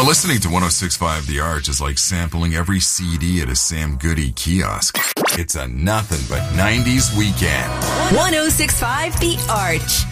Now, listening to 106.5 The Arch is like sampling every CD at a Sam Goody kiosk. It's a nothing but 90s weekend. 106.5 The Arch.